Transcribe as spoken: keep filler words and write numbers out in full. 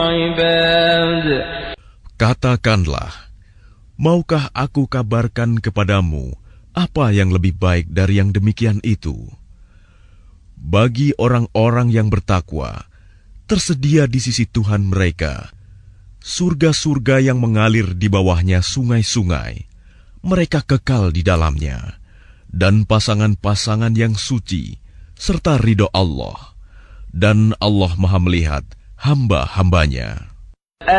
عباد. Katakanlah, maukah aku kabarkan kepadamu apa yang lebih baik dari yang demikian itu? Bagi orang-orang yang bertakwa, tersedia di sisi Tuhan mereka surga-surga yang mengalir di bawahnya sungai-sungai, mereka kekal di dalamnya, dan pasangan-pasangan yang suci, serta ridho Allah, dan Allah Maha melihat hamba-hambanya.